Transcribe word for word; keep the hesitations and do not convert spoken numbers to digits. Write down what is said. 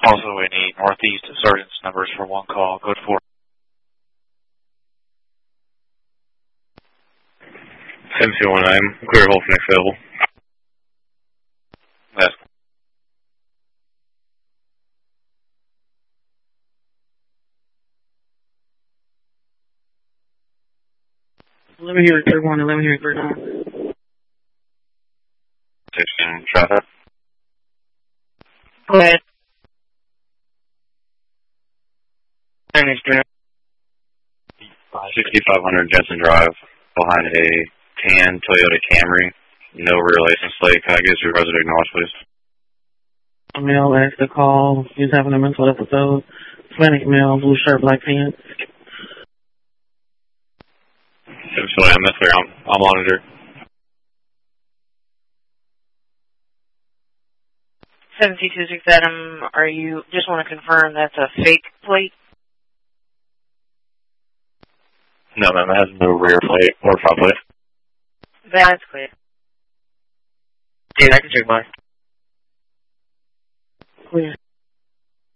Also, we need Northeast Sergeant's numbers for one call. Code four. seven two one nine, clear hold for next available. Yes. Let me hear it, third one, let me hear it, third one. Station traffic. Go ahead. sixty-five hundred Jensen Drive, behind a tan Toyota Camry, no rear license plate. Can I get your resident acknowledge, please? Male asked to call. He's having a mental episode. Hispanic male, blue shirt, black pants. seven two one nine, that's clear. I'm, I'll monitor. seven two two six Adam, are you, just want to confirm that's a fake plate? No, ma'am, it has no rear plate or front plate. That's clear. Yeah, I can check mine. Clear.